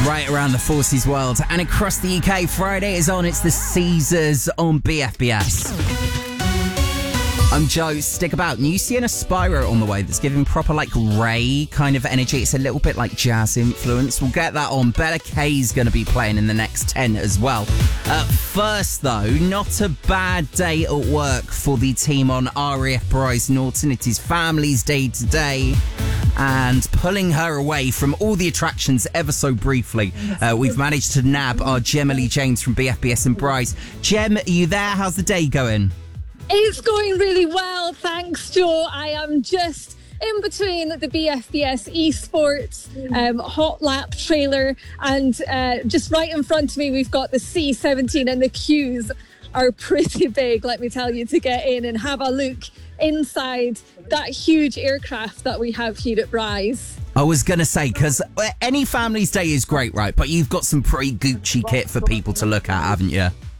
Right around the forces world and across the UK, Friday is on. It's the Caesars on BFBS. I'm Joe. Stick about. New Sienna Spyro on the way that's giving proper Ray kind of energy. It's a little bit like jazz influence. We'll get that on. Bella K's going to be playing in the next 10 as well. First though, not a bad day at work for the team on RAF Bryce Norton. It is Family's Day today. And pulling her away from all the attractions ever so briefly, we've managed to nab our Gemma Lee James from BFBS and Bryce. Gem, are you there? How's the day going? It's going really well, thanks, Joe. I am just in between the BFBS Esports hot lap trailer and just right in front of me we've got the C-17 and the queues are pretty big, let me tell you, to get in and have a look inside that huge aircraft that we have here at Bryce. I was going to say, because any Family's Day is great, right? But you've got some pretty Gucci kit for people to look at, haven't you?